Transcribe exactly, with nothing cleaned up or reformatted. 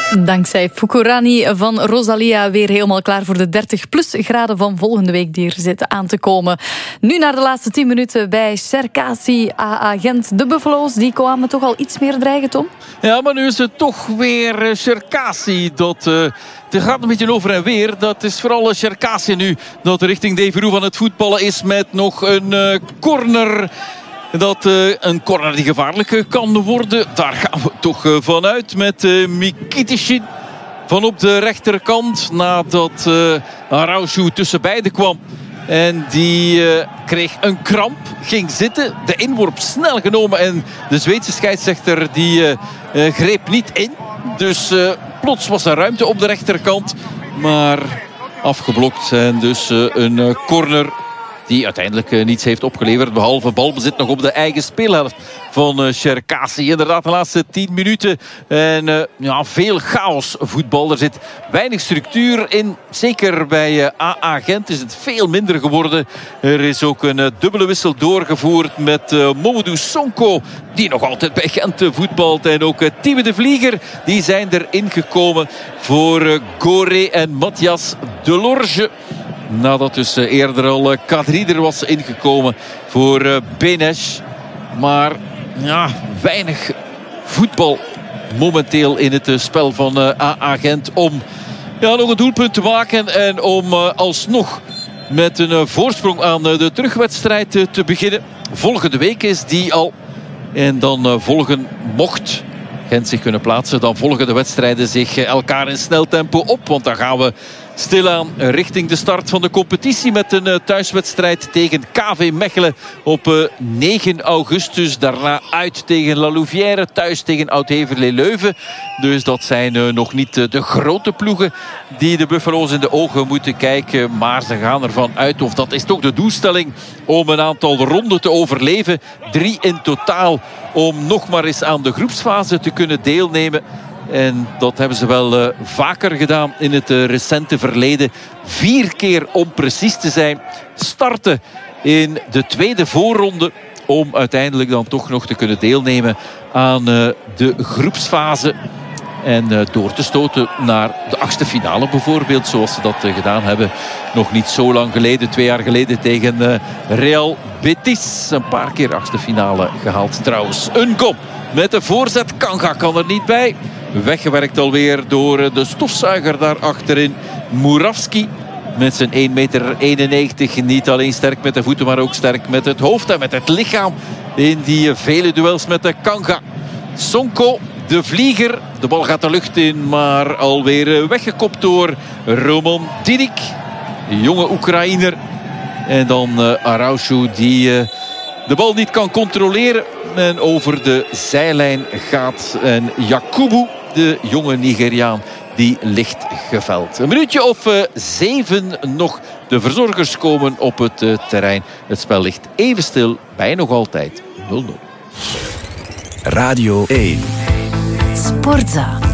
Dankzij Fukurani van Rosalia weer helemaal klaar voor de dertig plus graden van volgende week die er zitten aan te komen. Nu naar de laatste tien minuten bij Cherkassy A A Gent. De Buffalo's die kwamen toch al iets meer dreigen, Tom? Ja, maar nu is het toch weer Cherkassy dat... Uh... Het gaat een beetje over en weer. Dat is vooral Cherkassy nu dat richting Devereux van het voetballen is met nog een uh, corner. Dat uh, een corner die gevaarlijk uh, kan worden. Daar gaan we toch uh, vanuit met uh, Mikitishin van op de rechterkant. Nadat uh, Araujo tussen beiden kwam. En die uh, kreeg een kramp, ging zitten. De inworp snel genomen en de Zweedse scheidsrechter die uh, uh, greep niet in. Dus uh, plots was er ruimte op de rechterkant. Maar afgeblokt en dus uh, een uh, corner die uiteindelijk uh, niets heeft opgeleverd. Behalve balbezit nog op de eigen speelhelft van uh, Cherkassy. Inderdaad de laatste tien minuten. En uh, ja, veel chaos voetbal. Er zit weinig structuur in. Zeker bij uh, A A Gent is het veel minder geworden. Er is ook een uh, dubbele wissel doorgevoerd met uh, Momodou Sonko. Die nog altijd bij Gent uh, voetbalt. En ook uh, Thieme de Vlieger. Die zijn erin gekomen voor uh, Goré en Matthias Delorge. Nadat dus eerder al Kadri er was ingekomen voor Benes. Maar ja, weinig voetbal momenteel in het spel van A A Gent. Om ja, nog een doelpunt te maken. En om alsnog met een voorsprong aan de terugwedstrijd te beginnen. Volgende week is die al. En dan volgen mocht Gent zich kunnen plaatsen. Dan volgen de wedstrijden zich elkaar in snel tempo op. Want dan gaan we stilaan richting de start van de competitie met een uh, thuiswedstrijd tegen K V Mechelen op uh, negen augustus. Daarna uit tegen La Louvière, thuis tegen Oud-Heverlee-Leuven. Dus dat zijn uh, nog niet uh, de grote ploegen die de Buffalo's in de ogen moeten kijken. Maar ze gaan ervan uit, of dat is toch de doelstelling, om een aantal ronden te overleven. Drie in totaal, om nog maar eens aan de groepsfase te kunnen deelnemen. En dat hebben ze wel uh, vaker gedaan in het uh, recente verleden. Vier keer om precies te zijn. Starten in de tweede voorronde. Om uiteindelijk dan toch nog te kunnen deelnemen aan uh, de groepsfase. En uh, door te stoten naar de achtste finale bijvoorbeeld. Zoals ze dat uh, gedaan hebben nog niet zo lang geleden. Twee jaar geleden tegen uh, Real Betis. Een paar keer achtste finale gehaald trouwens. Een kop met de voorzet. Kanga kan er niet bij. Weggewerkt alweer door de stofzuiger daar achterin. Murawski met zijn één meter eenennegentig. Niet alleen sterk met de voeten, maar ook sterk met het hoofd en met het lichaam. In die vele duels met de Kanga. Sonko, de Vlieger. De bal gaat de lucht in, maar alweer weggekopt door Roman Didik. Jonge Oekraïner. En dan uh, Araujo die uh, de bal niet kan controleren. En over de zijlijn gaat. En Yakubu, de jonge Nigeriaan, die ligt geveld. Een minuutje of uh, zeven nog. De verzorgers komen op het uh, terrein. Het spel ligt even stil bij nog altijd nul nul. Radio één. Sportza.